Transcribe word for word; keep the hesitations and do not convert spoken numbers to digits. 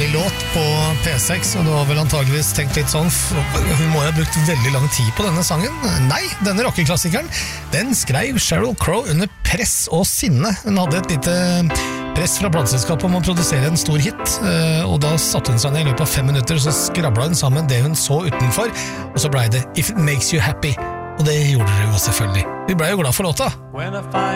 låt på P seks, og du har vel antageligvis tenkt litt sånn, hun må ha brukt veldig lang tid på denne sangen. Nei, denne rockeklassikeren, den skrev Sheryl Crow under press og sinne. Hun hadde et lite press fra plateselskapet om å produsere en stor hit, og da satte hun seg ned i løpet av fem minutter, så skrabla hun sammen det hun så utenfor, og så ble det If It Makes You Happy, og det gjorde det jo selvfølgelig. Vi ble jo glad for låta.